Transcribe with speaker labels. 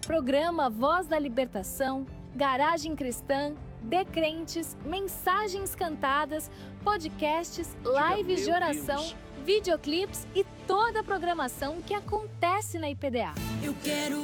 Speaker 1: Programa Voz da Libertação, Garagem Cristã, Decrentes, mensagens cantadas, podcasts, lives de oração, videoclipes e toda a programação que acontece na IPDA.
Speaker 2: Eu quero